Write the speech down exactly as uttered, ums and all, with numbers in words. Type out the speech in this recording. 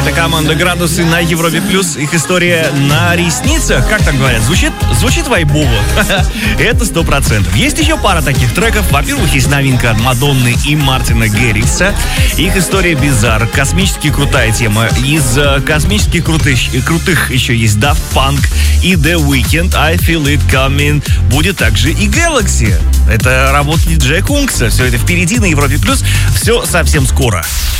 Это команда «Градусы» на Европе Плюс. Их история на ресницах, как так говорят, звучит, звучит вайбово. Это сто процентов. Есть еще пара таких треков. Во-первых, есть новинка от Мадонны и Мартина Гэррикса. Их история «Bizarre». Космически крутая тема. Из uh, космических крутых, крутых еще есть Daft Punk и The Weeknd. I Feel It Coming. Будет также и Galaxy. Это работа диджея Кункса. Все это впереди на Европе Плюс. Все совсем скоро.